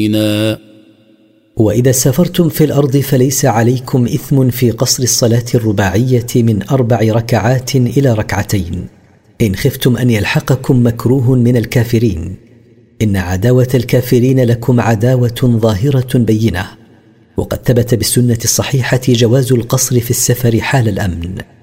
وإذا سافرتم في الأرض فليس عليكم إثم في قصر الصلاة الرباعية من 4 ركعات إلى 2 ركعتين إن خفتم أن يلحقكم مكروه من الكافرين، إن عداوة الكافرين لكم عداوة ظاهرة بينة. وقد ثبت بالسنة الصحيحة جواز القصر في السفر حال الأمن.